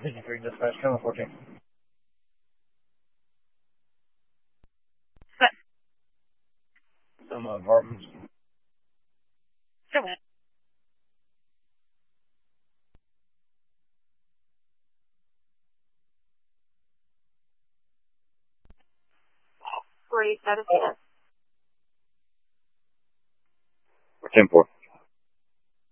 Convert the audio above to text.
53 dispatch, come on 14. Some apartments. Come on. Great, that is it. 10-4.